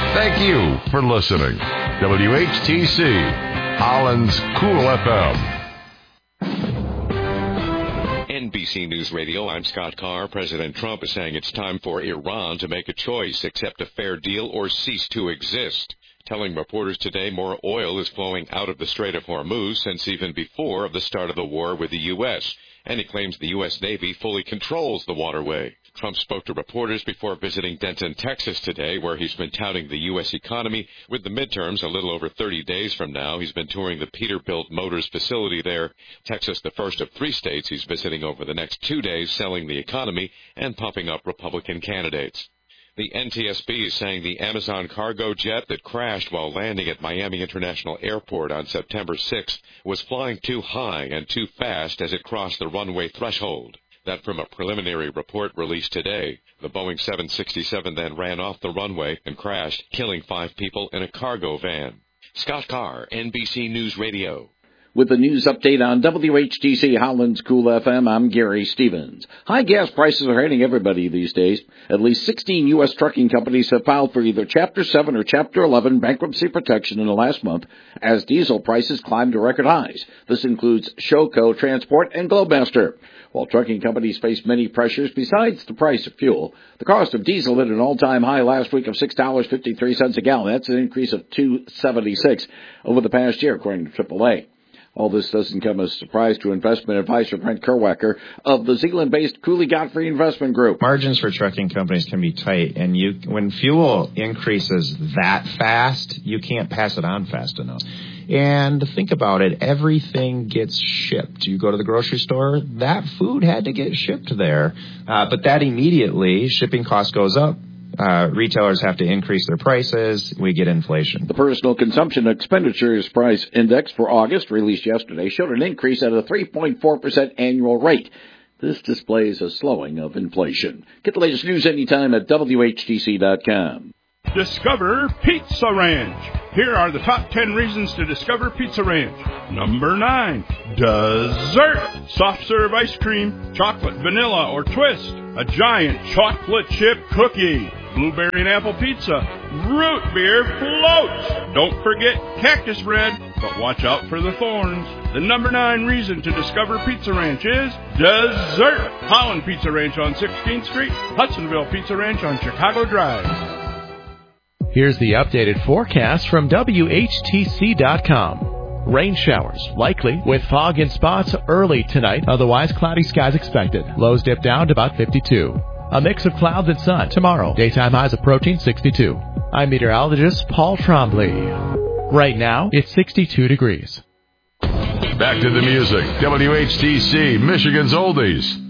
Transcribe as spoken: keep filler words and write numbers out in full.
Thank you for listening. W H T C, Holland's Cool F M. N B C News Radio, I'm Scott Carr. President Trump is saying it's time for Iran to make a choice, accept a fair deal or cease to exist. Telling reporters today more oil is flowing out of the Strait of Hormuz since even before the start of the war with the U S, and he claims the U S Navy fully controls the waterway. Trump spoke to reporters before visiting Denton, Texas today, where he's been touting the U S economy. With the midterms a little over thirty days from now, he's been touring the Peterbilt Motors facility there. Texas, the first of three states he's visiting over the next two days, selling the economy and pumping up Republican candidates. The N T S B is saying the Amazon cargo jet that crashed while landing at Miami International Airport on September sixth was flying too high and too fast as it crossed the runway threshold. That from a preliminary report released today. The Boeing seven sixty-seven then ran off the runway and crashed, killing five people in a cargo van. Scott Carr, N B C News Radio. With the news update on W H T C Holland's Cool F M, I'm Gary Stevens. High gas prices are hitting everybody these days. At least sixteen U S trucking companies have filed for either Chapter seven or Chapter eleven bankruptcy protection in the last month as diesel prices climb to record highs. This includes Showco Transport and Globemaster. While trucking companies face many pressures besides the price of fuel, the cost of diesel hit an all-time high last week of six dollars and fifty-three cents a gallon. That's an increase of two dollars and seventy-six cents over the past year, according to triple A. All this doesn't come as a surprise to investment advisor Brent Kerwacker of the Zealand-based Cooley Godfrey Investment Group. Margins for trucking companies can be tight, and you when fuel increases that fast, you can't pass it on fast enough. And think about it, everything gets shipped. You go to the grocery store, that food had to get shipped there. Uh, but that immediately, shipping cost goes up. Uh, retailers have to increase their prices. We get inflation. The Personal Consumption Expenditures Price Index for August, released yesterday, showed an increase at a three point four percent annual rate. This displays a slowing of inflation. Get the latest news anytime at W H T C dot com. Discover Pizza Ranch. Here are the top ten reasons to discover Pizza Ranch. Number nine, dessert. Soft serve ice cream, chocolate, vanilla, or twist. A giant chocolate chip cookie. Blueberry and apple pizza. Root beer floats. Don't forget cactus bread, but watch out for the thorns. The number nine reason to discover Pizza Ranch is dessert. Holland Pizza Ranch on sixteenth Street. Hudsonville Pizza Ranch on Chicago Drive. Here's the updated forecast from W H T C dot com. Rain showers likely with fog in spots early tonight. Otherwise, cloudy skies expected. Lows dip down to about fifty-two. A mix of clouds and sun tomorrow. Daytime highs approaching sixty-two. I'm meteorologist Paul Trombley. Right now, it's sixty-two degrees. Back to the music. W H T C, Michigan's Oldies.